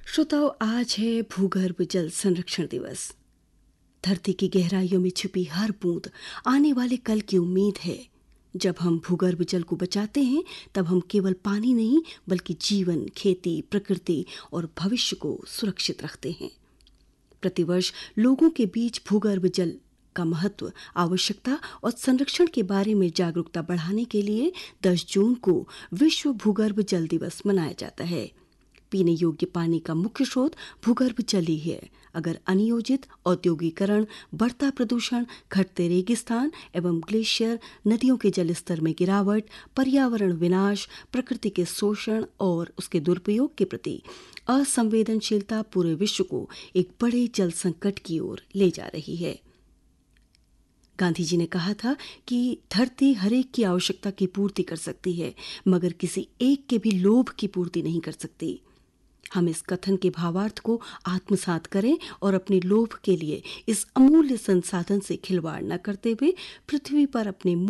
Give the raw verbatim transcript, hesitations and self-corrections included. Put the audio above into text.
श्रोताओं, आज है भूगर्भ जल संरक्षण दिवस। धरती की गहराइयों में छिपी हर बूंद आने वाले कल की उम्मीद है। जब हम भूगर्भ जल को बचाते हैं तब हम केवल पानी नहीं बल्कि जीवन, खेती, प्रकृति और भविष्य को सुरक्षित रखते हैं। प्रतिवर्ष लोगों के बीच भूगर्भ जल का महत्व, आवश्यकता और संरक्षण के बारे में जागरूकता बढ़ाने के लिए दस जून को विश्व भूगर्भ जल दिवस मनाया जाता है। पीने योग्य पानी का मुख्य स्रोत भूगर्भ जल ही है। अगर अनियोजित औद्योगिकरण, बढ़ता प्रदूषण, घटते रेगिस्तान एवं ग्लेशियर, नदियों के जल स्तर में गिरावट, पर्यावरण विनाश, प्रकृति के शोषण और उसके दुरुपयोग के प्रति असंवेदनशीलता पूरे विश्व को एक बड़े जल संकट की ओर ले जा रही है। गांधी जी ने कहा था कि धरती हरेक की आवश्यकता की पूर्ति कर सकती है, मगर किसी एक के भी लोभ की पूर्ति नहीं कर सकती। हम इस कथन के भावार्थ को आत्मसात करें और अपने लोभ के लिए इस अमूल्य संसाधन से खिलवाड़ न करते हुए पृथ्वी पर अपने